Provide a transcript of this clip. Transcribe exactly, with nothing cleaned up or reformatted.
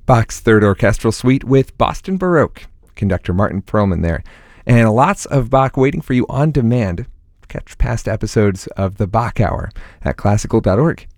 Bach's Third Orchestral Suite with Boston Baroque, conductor Martin Perlman there. And lots of Bach waiting for you on demand. Catch past episodes of the Bach Hour at classical dot org.